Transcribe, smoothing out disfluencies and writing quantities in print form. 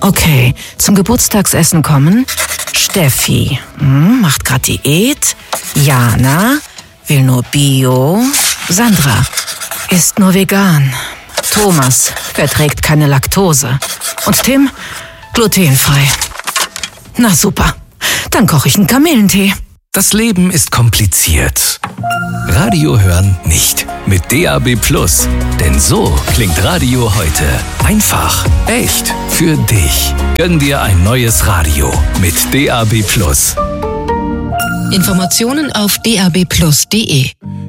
Okay, zum Geburtstagsessen kommen Steffi, macht grad Diät. Jana, will nur Bio. Sandra, isst nur vegan. Thomas, verträgt keine Laktose. Und Tim, glutenfrei. Na super, dann koche ich einen Kamillentee. Das Leben ist kompliziert. Radio hören nicht. Mit DAB+. Denn so klingt Radio heute. Einfach, echt, für dich. Gönn dir ein neues Radio mit DAB+. Informationen auf dabplus.de